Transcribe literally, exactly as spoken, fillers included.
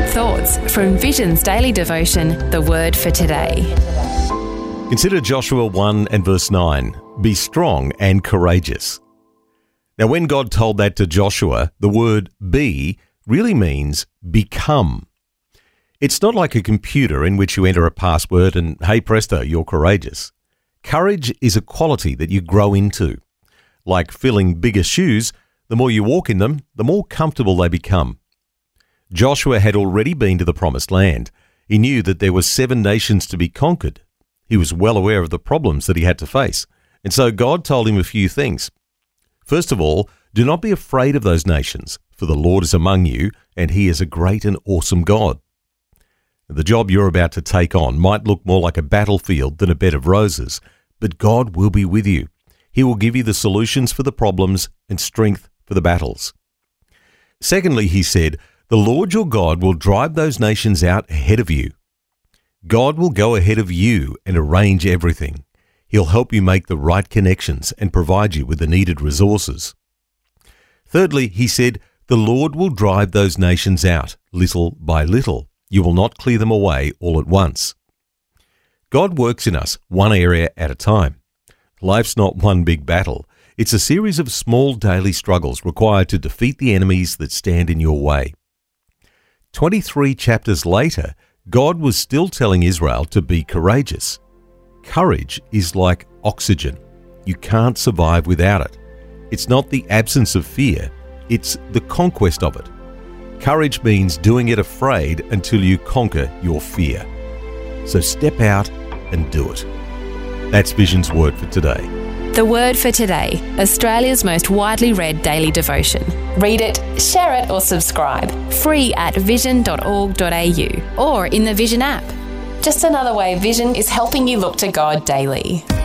thoughts from Vision's daily devotion, The Word for Today. Consider Joshua one and verse nine. Be strong and courageous. Now, when God told that to Joshua, the word be really means become. It's not like a computer in which you enter a password and, hey presto, you're courageous. Courage is a quality that you grow into. Like filling bigger shoes, the more you walk in them, the more comfortable they become. Joshua had already been to the Promised Land. He knew that there were seven nations to be conquered. He was well aware of the problems that he had to face. And so God told him a few things. First of all, do not be afraid of those nations, for the Lord is among you, and he is a great and awesome God. The job you're about to take on might look more like a battlefield than a bed of roses, but God will be with you. He will give you the solutions for the problems and strength for the battles. Secondly, he said, the Lord your God will drive those nations out ahead of you. God will go ahead of you and arrange everything. He'll help you make the right connections and provide you with the needed resources. Thirdly, he said, the Lord will drive those nations out, little by little. You will not clear them away all at once. God works in us one area at a time. Life's not one big battle. It's a series of small daily struggles required to defeat the enemies that stand in your way. twenty-three chapters later, God was still telling Israel to be courageous. Courage is like oxygen. You can't survive without it. It's not the absence of fear, it's the conquest of it. Courage means doing it afraid until you conquer your fear. So step out and do it. That's Vision's Word for today. The Word for Today, Australia's most widely read daily devotion. Read it, share it or subscribe. Free at vision dot org dot a u or in the Vision app. Just another way Vision is helping you look to God daily.